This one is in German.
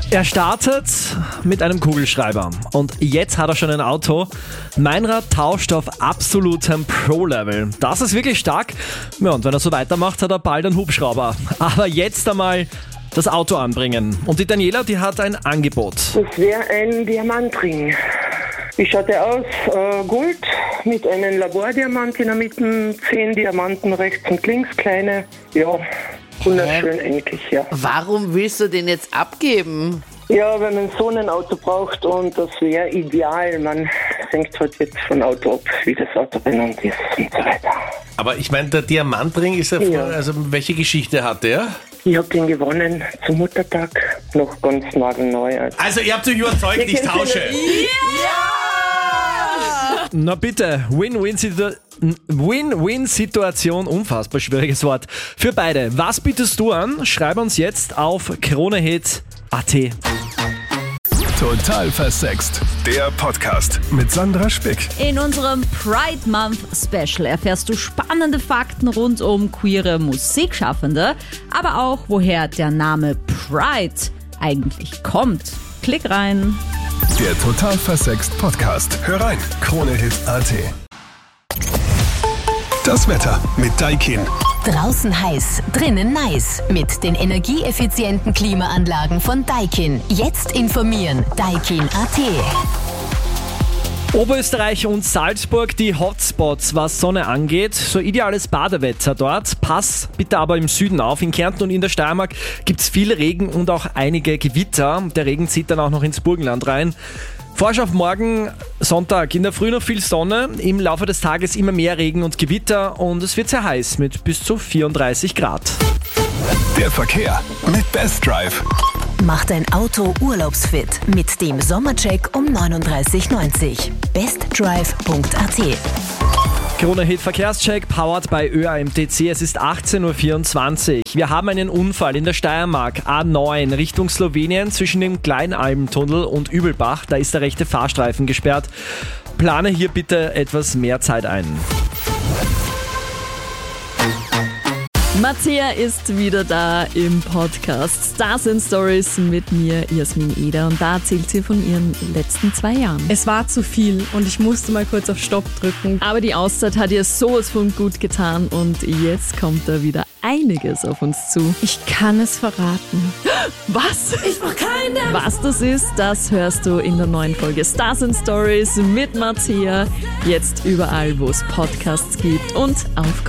Er startet mit einem Kugelschreiber und jetzt hat er schon ein Auto. Meinrad tauscht auf absolutem Pro-Level. Das ist wirklich stark. Ja, und wenn er so weitermacht, hat er bald einen Hubschrauber. Aber jetzt einmal das Auto anbringen. Und die Daniela, die hat ein Angebot. Das wäre ein Diamantring. Wie schaut der aus? Gold mit einem Labordiamant in der Mitte, 10 Diamanten rechts und links, kleine. Ja, wunderschön eigentlich, ja. Warum willst du den jetzt abgeben? Ja, wenn man so ein Auto braucht und das wäre ideal. Man hängt halt jetzt von Auto ab, wie das Auto benannt ist und so weiter. Aber ich meine, der Diamantring ist ja, also welche Geschichte hat der? Ich habe den gewonnen zum Muttertag, noch ganz nagelneu. Also ihr habt euch überzeugt, ich tausche. Na bitte, Win-Win-Situation, unfassbar schwieriges Wort. Für beide. Was bietest du an? Schreib uns jetzt auf KroneHit.at. Total versext. Der Podcast mit Sandra Spick. In unserem Pride Month Special erfährst du spannende Fakten rund um queere Musikschaffende, aber auch, woher der Name Pride eigentlich kommt. Klick rein. Der Total versext Podcast. Hör rein. KroneHit.at. Das Wetter mit Daikin. Draußen heiß, drinnen nice. Mit den energieeffizienten Klimaanlagen von Daikin. Jetzt informieren. Daikin.at. Oberösterreich und Salzburg, die Hotspots, was Sonne angeht. So ideales Badewetter dort. Pass bitte aber im Süden auf. In Kärnten und in der Steiermark gibt es viel Regen und auch einige Gewitter. Der Regen zieht dann auch noch ins Burgenland rein. Vorschau auf morgen Sonntag. In der Früh noch viel Sonne, im Laufe des Tages immer mehr Regen und Gewitter und es wird sehr heiß mit bis zu 34 Grad. Der Verkehr mit Best Drive. Mach dein Auto urlaubsfit mit dem Sommercheck um 39,90. bestdrive.at. KroneHit Verkehrscheck, powered by ÖAMTC. Es ist 18.24 Uhr. Wir haben einen Unfall in der Steiermark, A9, Richtung Slowenien, zwischen dem Kleinalmtunnel und Übelbach. Da ist der rechte Fahrstreifen gesperrt. Plane hier bitte etwas mehr Zeit ein. Mattia ist wieder da im Podcast Stars in Stories mit mir, Jasmin Eder. Und da erzählt sie von ihren letzten 2 Jahren. Es war zu viel und ich musste mal kurz auf Stopp drücken. Aber die Auszeit hat ihr sowas von gut getan und jetzt kommt da wieder einiges auf uns zu. Ich kann es verraten. Was? Ich mach keine. Was das ist, das hörst du in der neuen Folge Stars in Stories mit Mattia. Jetzt überall, wo es Podcasts gibt und auf